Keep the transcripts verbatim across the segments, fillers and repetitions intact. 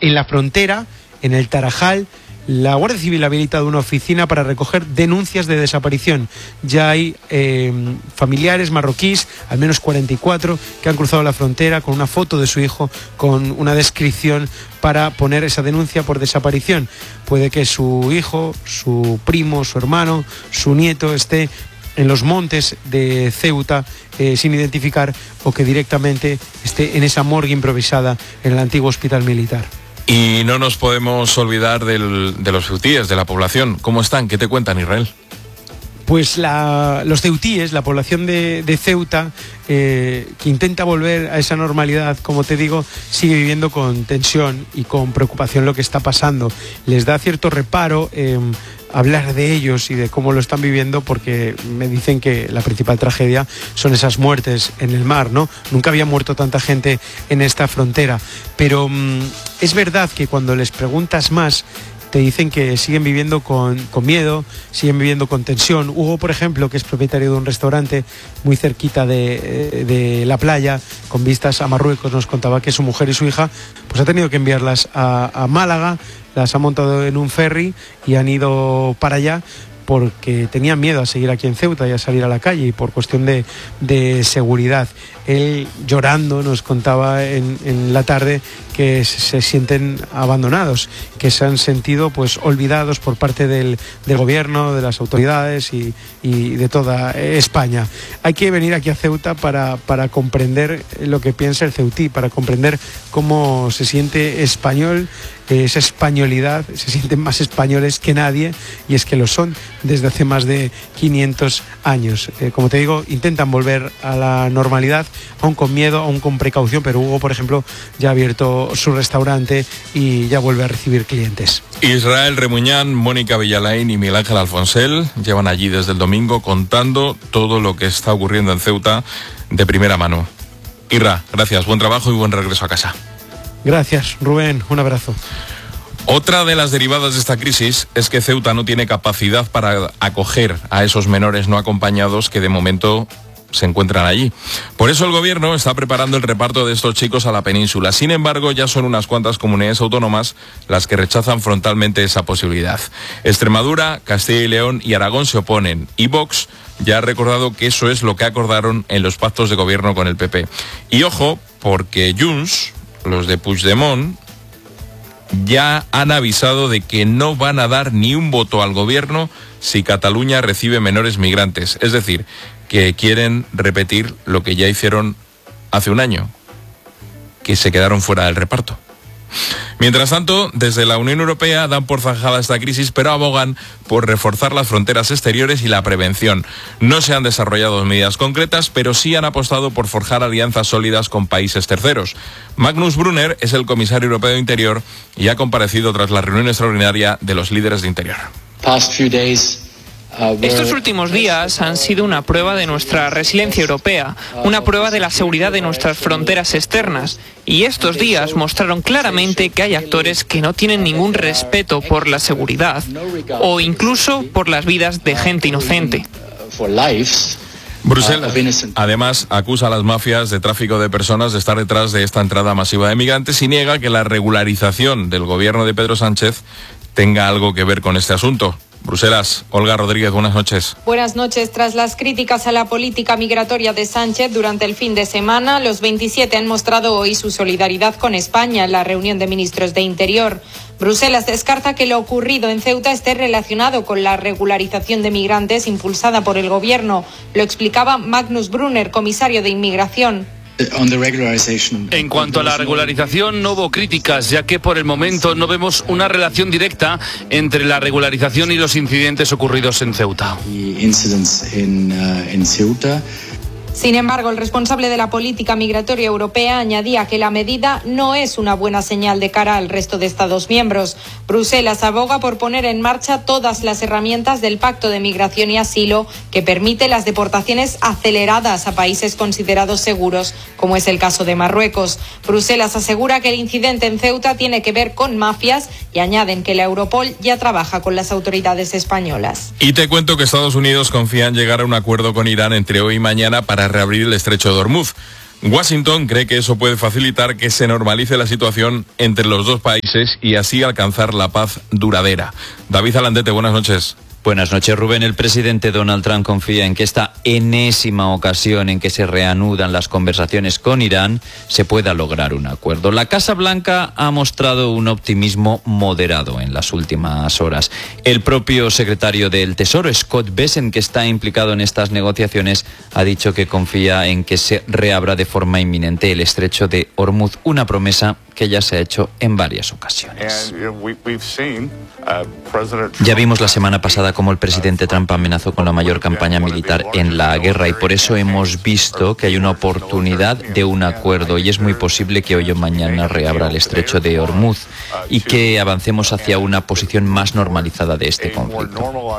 En la frontera, en el Tarajal, la Guardia Civil ha habilitado una oficina para recoger denuncias de desaparición. Ya hay eh, familiares marroquíes, al menos cuarenta y cuatro, que han cruzado la frontera con una foto de su hijo, con una descripción para poner esa denuncia por desaparición. Puede que su hijo, su primo, su hermano, su nieto esté en los montes de Ceuta eh, sin identificar, o que directamente esté en esa morgue improvisada en el antiguo hospital militar. Y no nos podemos olvidar del, de los ceutíes, de la población. ¿Cómo están? ¿Qué te cuentan, Israel? Pues la, los ceutíes, la población de, de Ceuta, eh, que intenta volver a esa normalidad, como te digo, sigue viviendo con tensión y con preocupación lo que está pasando. Les da cierto reparo eh, hablar de ellos y de cómo lo están viviendo, porque me dicen que la principal tragedia son esas muertes en el mar, ¿no? Nunca había muerto tanta gente en esta frontera, pero mmm, es verdad que cuando les preguntas más, te dicen que siguen viviendo con, con miedo, siguen viviendo con tensión. Hugo, por ejemplo, que es propietario de un restaurante muy cerquita de, de la playa, con vistas a Marruecos, nos contaba que su mujer y su hija pues ha tenido que enviarlas a, a Málaga, las ha montado en un ferry y han ido para allá porque tenían miedo a seguir aquí en Ceuta y a salir a la calle, y por cuestión de, de seguridad. Él, llorando, nos contaba en, en la tarde que se, se sienten abandonados, que se han sentido pues olvidados por parte del, del gobierno, de las autoridades y, y de toda España. Hay que venir aquí a Ceuta para, para comprender lo que piensa el ceutí, para comprender cómo se siente español, esa españolidad. Se sienten más españoles que nadie, y es que lo son desde hace más de quinientos años. Eh, como te digo, intentan volver a la normalidad, aún con miedo, aún con precaución, pero Hugo, por ejemplo, ya ha abierto su restaurante y ya vuelve a recibir clientes. Israel Remuñán, Mónica Villalain y Miguel Ángel Alfonsel llevan allí desde el domingo contando todo lo que está ocurriendo en Ceuta de primera mano. Irra, gracias, buen trabajo y buen regreso a casa. Gracias, Rubén, un abrazo. Otra de las derivadas de esta crisis es que Ceuta no tiene capacidad para acoger a esos menores no acompañados que de momento se encuentran allí. Por eso el gobierno está preparando el reparto de estos chicos a la península. Sin embargo, ya son unas cuantas comunidades autónomas las que rechazan frontalmente esa posibilidad. Extremadura, Castilla y León y Aragón se oponen, y Vox ya ha recordado que eso es lo que acordaron en los pactos de gobierno con el P P. Y ojo, porque Junts, los de Puigdemont, ya han avisado de que no van a dar ni un voto al gobierno si Cataluña recibe menores migrantes. Es decir, que quieren repetir lo que ya hicieron hace un año, que se quedaron fuera del reparto. Mientras tanto, desde la Unión Europea dan por zanjada esta crisis, pero abogan por reforzar las fronteras exteriores y la prevención. No se han desarrollado medidas concretas, pero sí han apostado por forjar alianzas sólidas con países terceros. Magnus Brunner es el comisario europeo de Interior y ha comparecido tras la reunión extraordinaria de los líderes de Interior. Past few days. Estos últimos días han sido una prueba de nuestra resiliencia europea, una prueba de la seguridad de nuestras fronteras externas. Y estos días mostraron claramente que hay actores que no tienen ningún respeto por la seguridad o incluso por las vidas de gente inocente. Bruselas, además, acusa a las mafias de tráfico de personas de estar detrás de esta entrada masiva de migrantes y niega que la regularización del gobierno de Pedro Sánchez tenga algo que ver con este asunto. Bruselas, Olga Rodríguez, buenas noches. Buenas noches. Tras las críticas a la política migratoria de Sánchez durante el fin de semana, los veintisiete han mostrado hoy su solidaridad con España en la reunión de ministros de Interior. Bruselas descarta que lo ocurrido en Ceuta esté relacionado con la regularización de migrantes impulsada por el gobierno. Lo explicaba Magnus Brunner, comisario de Inmigración. En cuanto a la regularización, no hubo críticas, ya que por el momento no vemos una relación directa entre la regularización y los incidentes ocurridos en Ceuta. Sin embargo, el responsable de la política migratoria europea añadía que la medida no es una buena señal de cara al resto de Estados miembros. Bruselas aboga por poner en marcha todas las herramientas del Pacto de Migración y Asilo que permite las deportaciones aceleradas a países considerados seguros, como es el caso de Marruecos. Bruselas asegura que el incidente en Ceuta tiene que ver con mafias y añaden que la Europol ya trabaja con las autoridades españolas. Y te cuento que Estados Unidos confía en llegar a un acuerdo con Irán entre hoy y mañana para reabrir el estrecho de Hormuz. Washington cree que eso puede facilitar que se normalice la situación entre los dos países y así alcanzar la paz duradera. David Alandete, buenas noches. Buenas noches, Rubén. El presidente Donald Trump confía en que esta enésima ocasión en que se reanudan las conversaciones con Irán se pueda lograr un acuerdo. La Casa Blanca ha mostrado un optimismo moderado en las últimas horas. El propio secretario del Tesoro, Scott Bessent, que está implicado en estas negociaciones, ha dicho que confía en que se reabra de forma inminente el estrecho de Hormuz, una promesa que ya se ha hecho en varias ocasiones. Ya vimos la semana pasada cómo el presidente Trump amenazó con la mayor campaña militar en la guerra y por eso hemos visto que hay una oportunidad de un acuerdo y es muy posible que hoy o mañana reabra el estrecho de Hormuz y que avancemos hacia una posición más normalizada de este conflicto.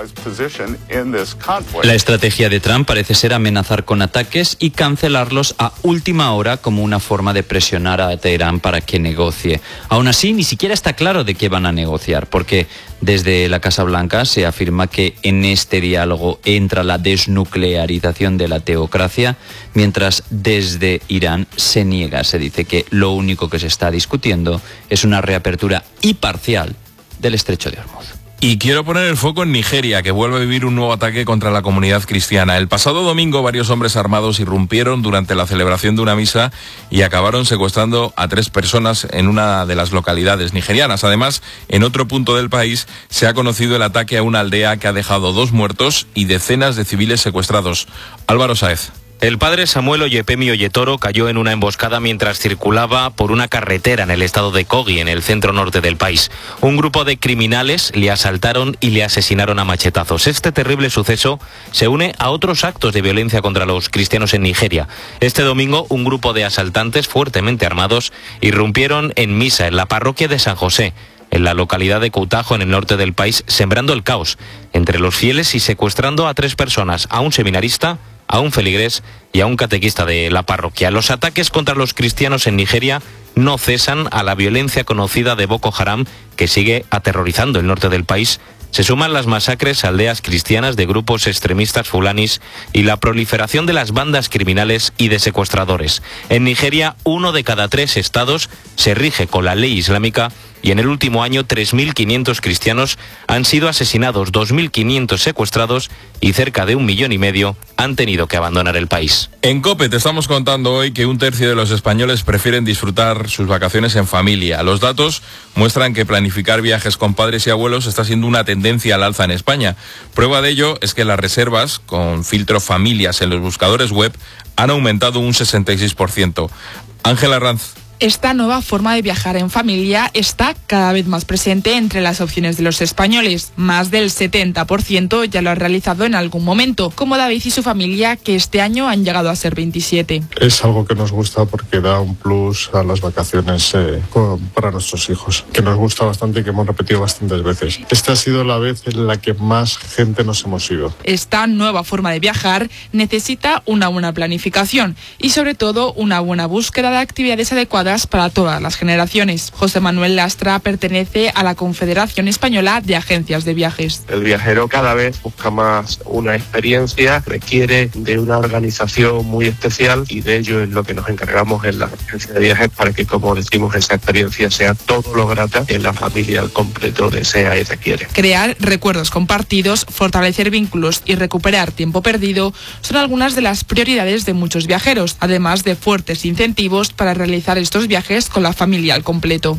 La estrategia de Trump parece ser amenazar con ataques y cancelarlos a última hora como una forma de presionar a Teherán para que negocie. Aún así, ni siquiera está claro de qué van a negociar, porque desde la Casa Blanca se afirma que en este diálogo entra la desnuclearización de la teocracia, mientras desde Irán se niega, se dice que lo único que se está discutiendo es una reapertura y parcial del estrecho de Hormuz. Y quiero poner el foco en Nigeria, que vuelve a vivir un nuevo ataque contra la comunidad cristiana. El pasado domingo varios hombres armados irrumpieron durante la celebración de una misa y acabaron secuestrando a tres personas en una de las localidades nigerianas. Además, en otro punto del país se ha conocido el ataque a una aldea que ha dejado dos muertos y decenas de civiles secuestrados. Álvaro Sáez. El padre Samuel Oyepemi Oyetoro cayó en una emboscada mientras circulaba por una carretera en el estado de Kogi, en el centro norte del país. Un grupo de criminales le asaltaron y le asesinaron a machetazos. Este terrible suceso se une a otros actos de violencia contra los cristianos en Nigeria. Este domingo, un grupo de asaltantes fuertemente armados irrumpieron en misa en la parroquia de San José, en la localidad de Koutajo, en el norte del país, sembrando el caos entre los fieles y secuestrando a tres personas, a un seminarista, a un feligrés y a un catequista de la parroquia. Los ataques contra los cristianos en Nigeria no cesan a la violencia conocida de Boko Haram, que sigue aterrorizando el norte del país. Se suman las masacres a aldeas cristianas de grupos extremistas fulanis y la proliferación de las bandas criminales y de secuestradores. En Nigeria, uno de cada tres estados se rige con la ley islámica y en el último año tres mil quinientos cristianos han sido asesinados, dos mil quinientos secuestrados y cerca de un millón y medio han tenido que abandonar el país. En COPE te estamos contando hoy que un tercio de los españoles prefieren disfrutar sus vacaciones en familia. Los datos muestran que planificar viajes con padres y abuelos está siendo una tendencia al alza en España. Prueba de ello es que las reservas con filtro familias en los buscadores web han aumentado un sesenta y seis por ciento. Ángela Ranz. Esta nueva forma de viajar en familia está cada vez más presente entre las opciones de los españoles. Más del setenta por ciento ya lo ha realizado en algún momento, como David y su familia, que este año han llegado a ser veintisiete. Es algo que nos gusta porque da un plus a las vacaciones eh, para nuestros hijos, que nos gusta bastante y que hemos repetido bastantes veces. Esta ha sido la vez en la que más gente nos hemos ido. Esta nueva forma de viajar necesita una buena planificación y sobre todo una buena búsqueda de actividades adecuadas para todas las generaciones. José Manuel Lastra pertenece a la Confederación Española de Agencias de Viajes. El viajero cada vez busca más una experiencia, requiere de una organización muy especial y de ello es lo que nos encargamos en la agencia de viajes para que, como decimos, esa experiencia sea todo lo grata que la familia al completo desea y requiere. Crear recuerdos compartidos, fortalecer vínculos y recuperar tiempo perdido son algunas de las prioridades de muchos viajeros, además de fuertes incentivos para realizar estos viajes con la familia al completo.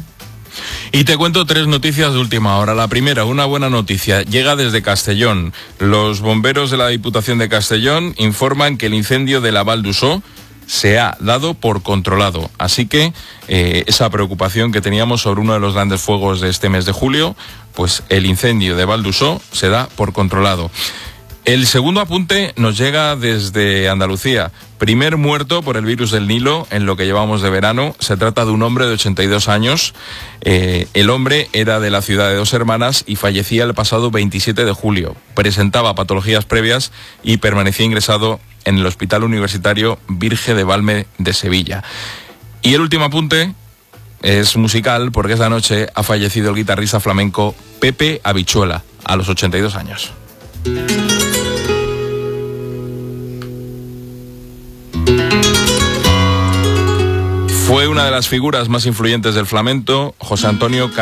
Y te cuento tres noticias de última hora. La primera, una buena noticia, llega desde Castellón. Los bomberos de la Diputación de Castellón informan que el incendio de la Val d'Usó se ha dado por controlado. Así que eh, esa preocupación que teníamos sobre uno de los grandes fuegos de este mes de julio, pues el incendio de Val d'Usó se da por controlado. El segundo apunte nos llega desde Andalucía. Primer muerto por el virus del Nilo en lo que llevamos de verano. Se trata de un hombre de ochenta y dos años. Eh, el hombre era de la ciudad de Dos Hermanas y fallecía el pasado veintisiete de julio. Presentaba patologías previas y permanecía ingresado en el Hospital Universitario Virgen de Valme de Sevilla. Y el último apunte es musical porque esta noche ha fallecido el guitarrista flamenco Pepe Habichuela a los ochenta y dos años. Fue una de las figuras más influyentes del flamenco, José Antonio